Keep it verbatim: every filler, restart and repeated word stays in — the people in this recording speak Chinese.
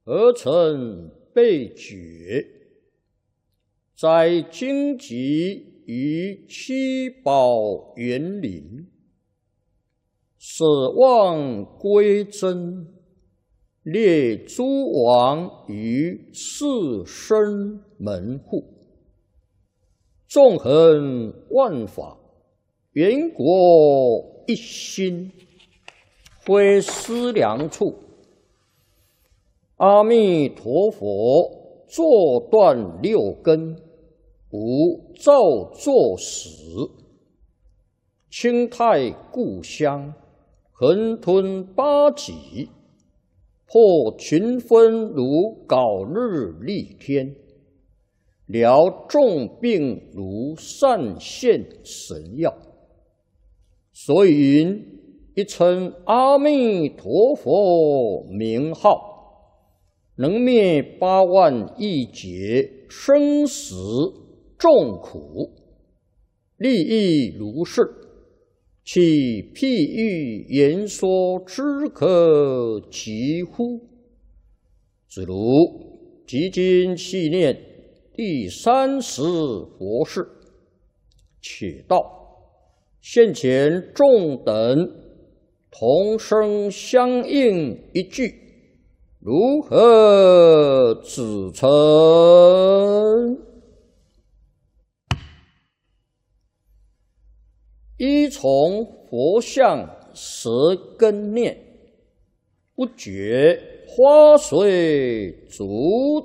而成被觉，在荆棘于七宝园林，舍望归真，列诸王于四生门户，纵横万法，缘国一心，非思量处。阿弥陀佛，作断六根，无造作始。清泰故乡，横吞八极，破群分如槁日丽天，疗众病如散现神药。所以云：一称阿弥陀佛名号，能灭八万亿劫生死众苦，利益如是，其譬喻言说之可及乎？子如即今细念第三十佛事，且道现前众等同声相应一句，如何指称？依从佛像舌根念，不觉花随足